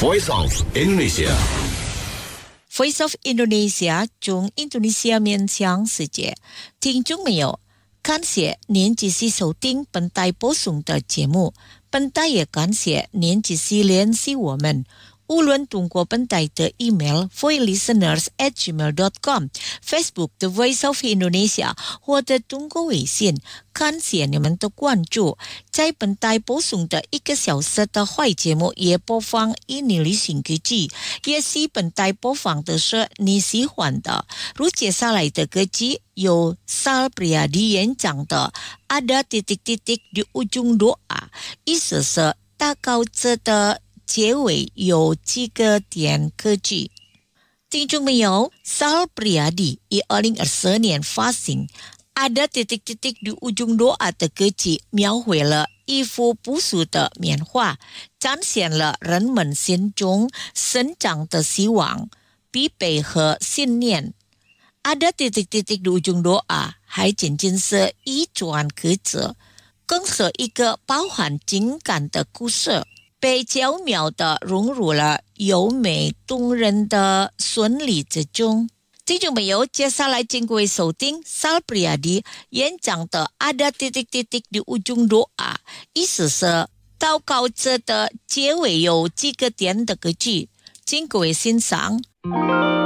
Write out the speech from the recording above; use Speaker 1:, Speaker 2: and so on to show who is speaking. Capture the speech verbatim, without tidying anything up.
Speaker 1: Voice of Indonesia
Speaker 2: Voice of Indonesia 中印度尼西亚面向世界，听众朋友，感谢您继续收听本台播送的节目。本台也感谢您继续联系我们，无论通过本台的 email voicelisteners at gmail dot com、Facebook The Voice of Indonesia 或者通过微信，感谢你们的关注。在本台播送的一个小时的坏节目也播放印尼旅行歌曲，也是本台播放的是你喜欢的。如接下来的歌曲有 Sal Priadi 演讲的 Ada titik-titik di ujung doa， 意思是大高字的结尾有几个点歌曲。听众朋友， Sal Priadi 以二零二四年发行Ada titik-titik di ujung doa 的歌曲，描绘了一幅朴素的棉花，展现了人们心中生长的希望、必备和信念。Ada titik-titik di ujung doa 还仅仅是一段歌词，更是一个包含情感的故事，被巧妙地融入了优美动人的旋律之中。听众朋友，接下来请各位收听 Sal Priadi 演讲的 Ada titik-titik di ujung doa， 意思是祷告者的结尾有几个点的歌曲，请各位欣赏。